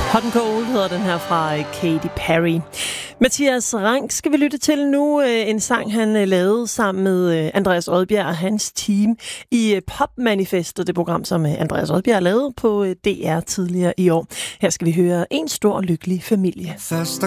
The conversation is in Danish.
Hot and Cold hedder den her fra Katy Perry. Mathias Rank skal vi lytte til nu. En sang, han lavede sammen med Andreas Odbjerg og hans team i Popmanifestet, det program, som Andreas Odbjerg lavede på DR tidligere i år. Her skal vi høre En stor lykkelig familie. Første